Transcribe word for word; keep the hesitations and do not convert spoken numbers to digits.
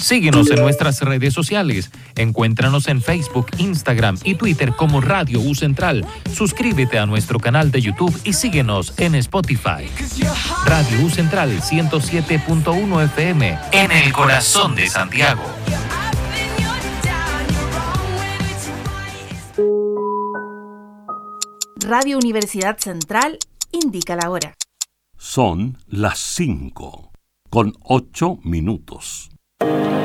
Síguenos en nuestras redes sociales. Encuéntranos en Facebook, Instagram y Twitter como Radio U Central. Suscríbete a nuestro canal de YouTube y síguenos en Spotify. Radio U Central ciento siete punto uno F M en el corazón de Santiago. Radio Universidad Central indica la hora. Son las cinco, con ocho minutos.